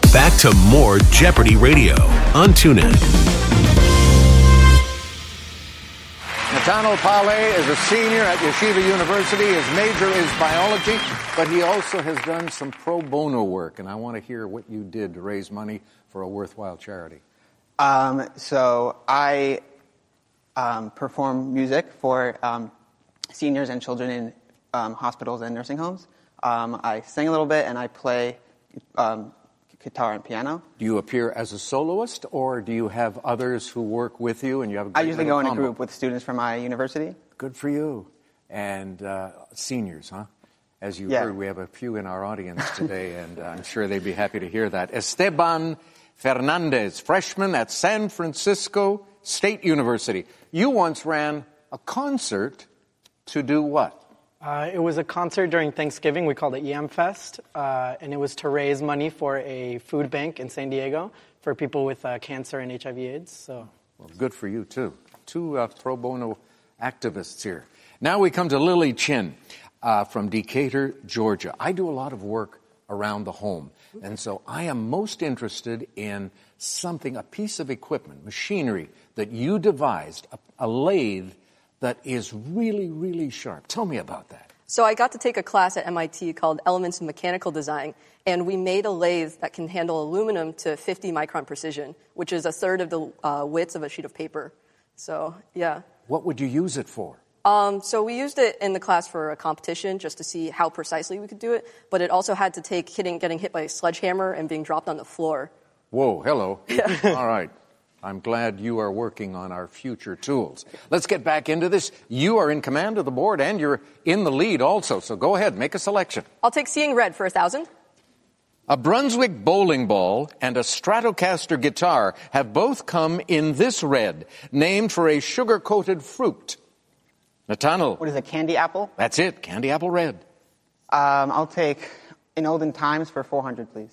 Back to more Jeopardy Radio on TuneIn. Nathaniel Pale is a senior at Yeshiva University. His major is biology, but he also has done some pro bono work, and I want to hear what you did to raise money for a worthwhile charity. So I perform music for seniors and children in hospitals and nursing homes. I sing a little bit, and I play guitar and piano. Do you appear as a soloist, or do you have others who work with you and you have a great I usually go in combo? a group with students from my university. Good for you. And seniors, huh? As you Yeah. heard, we have a few in our audience today, and I'm sure they'd be happy to hear that. Esteban Fernandez, freshman at San Francisco State University. You once ran a concert to do what? It was a concert during Thanksgiving. We called it Yam Fest, and it was to raise money for a food bank in San Diego for people with cancer and HIV/AIDS. So, well, good for you, too. Two pro bono activists here. Now we come to Lily Chin from Decatur, Georgia. I do a lot of work around the home, and so I am most interested in something, a piece of equipment, machinery that you devised, a lathe that is really, really sharp. Tell me about that. So I got to take a class at MIT called Elements of Mechanical Design, and we made a lathe that can handle aluminum to 50 micron precision, which is a third of the width of a sheet of paper. So, yeah. What would you use it for? So we used it in the class for a competition just to see how precisely we could do it, but it also had to take getting hit by a sledgehammer and being dropped on the floor. Whoa, hello. Yeah. All right. I'm glad you are working on our future tools. Let's get back into this. You are in command of the board, and you're in the lead also, so go ahead, make a selection. I'll take Seeing Red for 1,000. A Brunswick bowling ball and a Stratocaster guitar have both come in this red, named for a sugar-coated fruit. Nathaniel. What is a candy apple? That's it, candy apple red. I'll take In Olden Times for 400, please.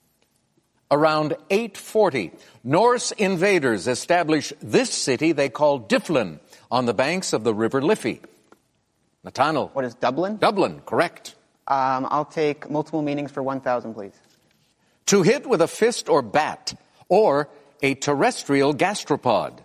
Around 840, Norse invaders established this city they call Dyflin on the banks of the River Liffey. Nathaniel. What is Dublin? Dublin, correct. I'll take multiple meanings for 1,000, please. To hit with a fist or bat, or a terrestrial gastropod.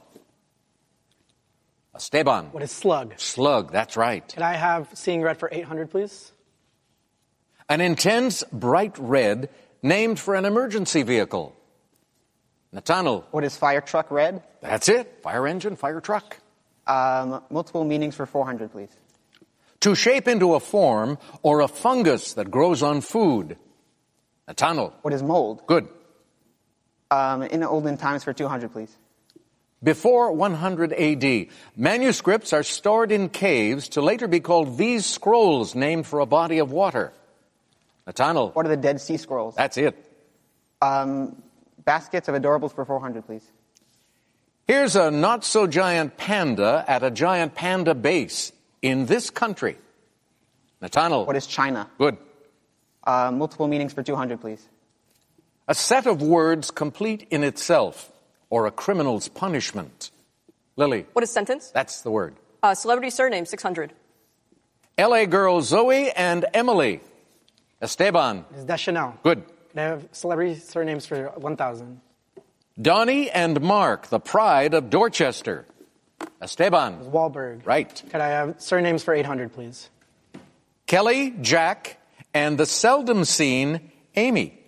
Esteban. what is slug? Slug, that's right. Can I have Seeing Red for 800, please? An intense bright red named for an emergency vehicle. Nathaniel. What is fire truck red? That's it. Fire engine, fire truck. Multiple meanings for 400, please. To shape into a form or a fungus that grows on food. Nathaniel. What is mold? Good. In Olden Times for 200, please. Before 100 AD, manuscripts are stored in caves to later be called these scrolls named for a body of water. Nathaniel. What are the Dead Sea Scrolls? That's it. Baskets of adorables for 400, please. Here's a not-so-giant panda at a giant panda base in this country. Nathaniel. What is China? Good. Multiple meanings for 200, please. A set of words complete in itself, or a criminal's punishment. Lily. What is Sentence? That's the word. Celebrity Surname, 600. L.A. girl Zoe and Emily. Esteban. Is Deschanel? Good. Can I have celebrity surnames for 1,000? Donnie and Mark, the pride of Dorchester. Esteban. Wahlberg. Right. Could I have surnames for 800, please? Kelly, Jack, and the seldom seen Amy.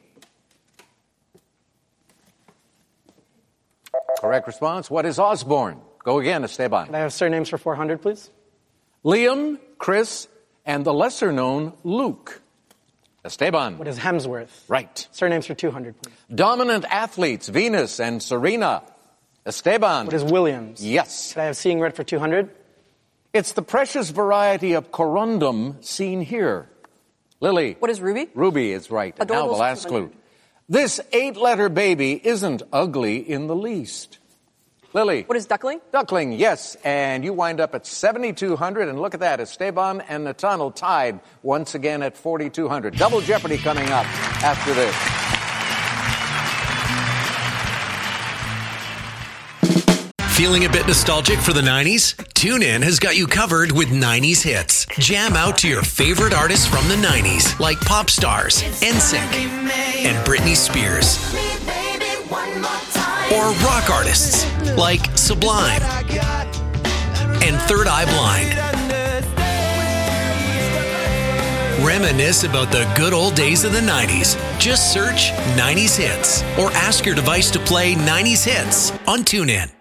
Correct response. What is Osborne? Go again, Esteban. Could I have surnames for 400, please? Liam, Chris, and the lesser-known Luke. Esteban. What is Hemsworth? Right. Surnames for 200, please. Dominant athletes, Venus and Serena. Esteban. What is Williams? Yes. Could I have Seeing Red for 200? It's the precious variety of corundum seen here. Lily. What is Ruby? Ruby is right. And now the Adorables last 200. clue. This 8-letter baby isn't ugly in the least. Lily. What is Duckling? Duckling, yes. And you wind up at 7,200. And look at that. Esteban and Nathaniel tied once again at 4,200. Double Jeopardy coming up after this. Feeling a bit nostalgic for the 90s? TuneIn has got you covered with 90s hits. Jam out to your favorite artists from the 90s, like pop stars, NSYNC, and Britney Spears. Or rock artists, like Sublime and Third Eye Blind. Reminisce about the good old days of the 90s. Just search 90s Hits or ask your device to play 90s Hits on TuneIn.